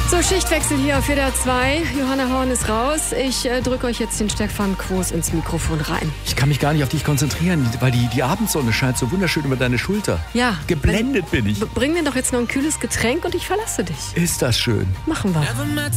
So, Schichtwechsel hier auf WDR 2. Johanna Horn ist raus. Ich drücke euch jetzt den Stefan Quos ins Mikrofon rein. Ich kann mich gar nicht auf dich konzentrieren, weil die Abendsonne scheint so wunderschön über deine Schulter. Ja. Geblendet bin ich. Bring mir doch jetzt noch ein kühles Getränk und ich verlasse dich. Ist das schön. Machen wir.